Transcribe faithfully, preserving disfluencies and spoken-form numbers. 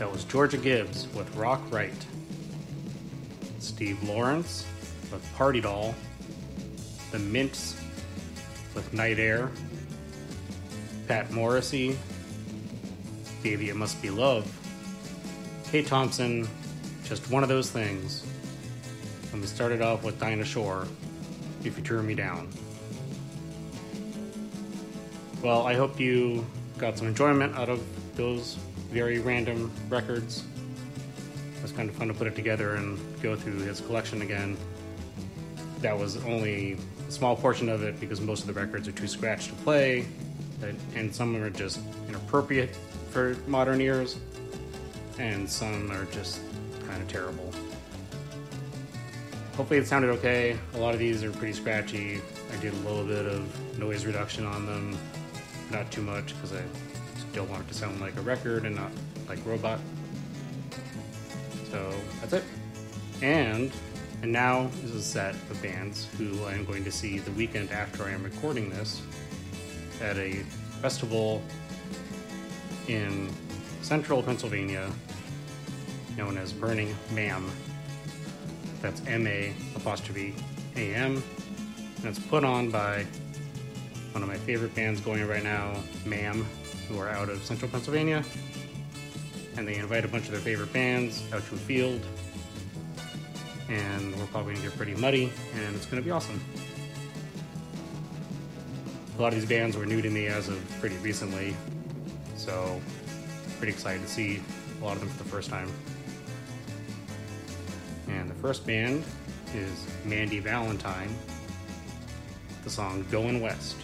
That was Georgia Gibbs with Rock Right. Steve Lawrence with Party Doll. The Mints with Night Air. Pat Morrissey, Baby It Must Be Love. Kate Thompson, Just One of Those Things. And we started off with Dinah Shore, If You Turn Me Down. Well, I hope you got some enjoyment out of those very random records. It was kind of fun to put it together and go through his collection again. That was only a small portion of it because most of the records are too scratched to play, and some of them are just inappropriate for modern ears, and some are just kind of terrible. Hopefully it sounded okay. A lot of these are pretty scratchy. I did a little bit of noise reduction on them, not too much because I still want it to sound like a record and not like robot. So that's it. And and now is a set of bands who I am going to see the weekend after I am recording this at a festival in central Pennsylvania known as Burning Mam. That's M A apostrophe A M. And it's put on by one of my favorite bands going right now, Mam, who are out of central Pennsylvania. And they invite a bunch of their favorite bands out to a field. And we're probably gonna get pretty muddy, and it's gonna be awesome. A lot of these bands were new to me as of pretty recently, so pretty excited to see a lot of them for the first time. And the first band is Mandy Valentine, the song Going West.